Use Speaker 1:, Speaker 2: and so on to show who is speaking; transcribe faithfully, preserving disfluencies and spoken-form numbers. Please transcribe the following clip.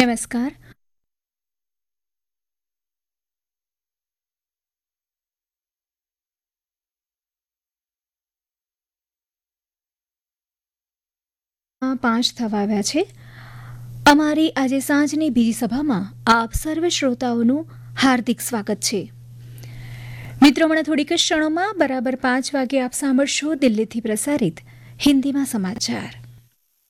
Speaker 1: નમસ્કાર. આ પાંચ થવા આવ્યા છે. અમારી આજે સાંજની બીજી સભામાં આપ સર્વ શ્રોતાઓનું હાર્દિક સ્વાગત છે. મિત્રો, હમણાં થોડીક જ ક્ષણોમાં બરાબર પાંચ વાગે આપ સાંભળશો દિલ્હીથી પ્રસારિત હિન્દીમાં સમાચાર.